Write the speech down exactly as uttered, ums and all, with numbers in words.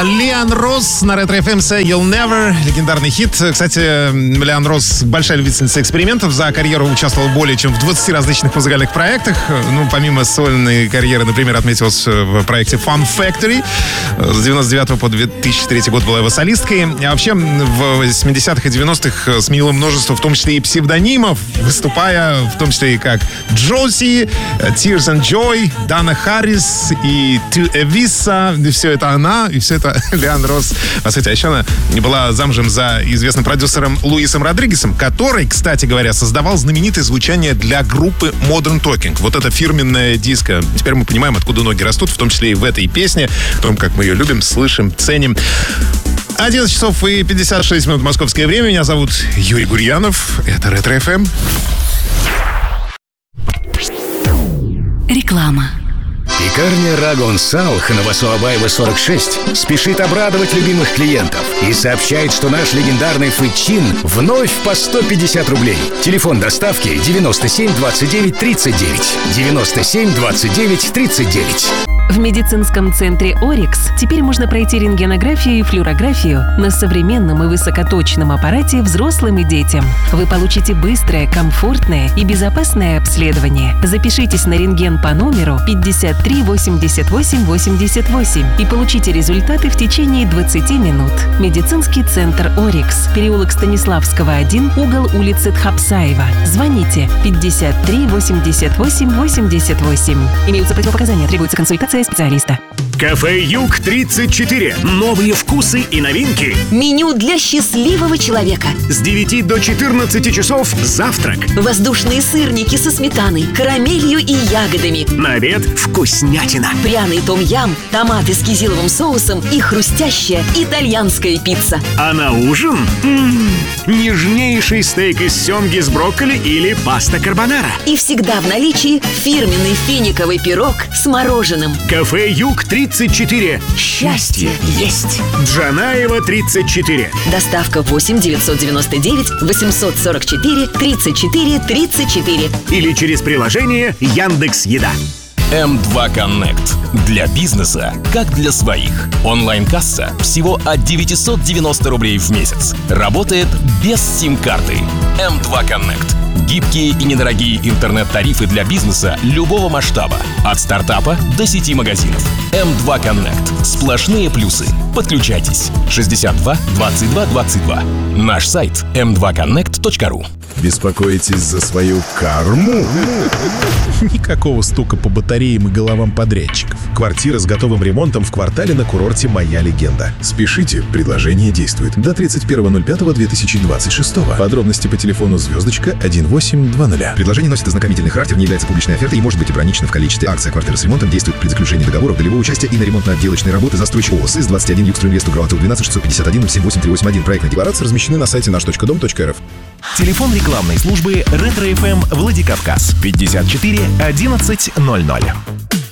Лиан Росс на Ретро эф эм «Say You'll Never». Легендарный хит. Кстати, Лиан Росс большая любительница экспериментов. За карьеру участвовала более чем в двадцати различных музыкальных проектах. Ну, помимо сольной карьеры, например, отметилась в проекте Fun Factory. С девяносто девятого по две тысячи третий год была его солисткой. А вообще в восьмидесятых и девяностых сменила множество, в том числе и псевдонимов, выступая в том числе и как Джоси, Tears and Joy, Дана Харрис и Ту Эвиса. Все это она, и все это Лиан Росс. А, кстати, а еще она была замужем за известным продюсером Луисом Родригесом, который, кстати говоря, создавал знаменитое звучание для группы Modern Talking. Вот это фирменная диско. Теперь мы понимаем, откуда ноги растут, в том числе и в этой песне, в том, как мы ее любим, слышим, ценим. одиннадцать часов и пятьдесят шесть минут московское время. Меня зовут Юрий Гурьянов. Это Ретро эф эм. Реклама. Пекарня Рагон Салх на Васуабаева сорок шесть спешит обрадовать любимых клиентов и сообщает, что наш легендарный фычин вновь по сто пятьдесят рублей. Телефон доставки девяносто семь двадцать девять тридцать девять. девяносто семь двадцать девять тридцать девять. В медицинском центре «Орикс» теперь можно пройти рентгенографию и флюорографию на современном и высокоточном аппарате взрослым и детям. Вы получите быстрое, комфортное и безопасное обследование. Запишитесь на рентген по номеру пятьдесят три восемьдесят восемь восемьдесят восемь и получите результаты в течение двадцати минут. Медицинский центр «Орикс», переулок Станиславского, один, угол улицы Тхапсаева. Звоните пятьдесят три восемьдесят восемь восемьдесят восемь. Имеются противопоказания, требуется консультация специалиста. Кафе Юг тридцать четыре. Новые вкусы и новинки. Меню для счастливого человека. С девяти до четырнадцати часов завтрак. Воздушные сырники со сметаной, карамелью и ягодами. На обед вкуснятина. Пряный том-ям, томаты с кизиловым соусом и хрустящая итальянская пицца. А на ужин м-м, нежнейший стейк из семги с брокколи или паста карбонара. И всегда в наличии фирменный финиковый пирог с мороженым. Кафе Юг тридцать четыре. Счастье есть. Джанаева тридцать четыре. Доставка восемь девятьсот девяносто девять восемьсот сорок четыре тридцать четыре тридцать четыре. Или через приложение Яндекс.Еда. эм два Connect. Для бизнеса, как для своих. Онлайн-касса всего от девятьсот девяносто рублей в месяц. Работает без сим-карты. эм два Connect. Гибкие и недорогие интернет-тарифы для бизнеса любого масштаба. От стартапа до сети магазинов. эм два Connect. Сплошные плюсы. Подключайтесь. шестьдесят два двадцать два двадцать два. Наш сайт эм два коннект точка ру. Беспокоитесь за свою карму? Никакого стука по батареям и головам подрядчиков. Квартира с готовым ремонтом в квартале на курорте «Моя легенда». Спешите, предложение действует до тридцать первого ноль пятого две тысячи двадцать шестого. Подробности по телефону звездочка восемь двадцать. Предложение носит ознакомительный характер, не является публичной офертой и может быть ограничено в количестве. Акция «Квартира с ремонтом» действует при заключении договора долевого участия и на ремонтно-отделочные работы застройщик ООО СИС двадцать один Югстройинвест УГРО двенадцать шестьсот пятьдесят один ноль семь восемь три восемь один. Проектные декларации размещены на сайте наш точка дом точка эр эф. Телефон рекламной службы Ретро эф эм Владикавказ пятьдесят четыре одиннадцать ноль ноль.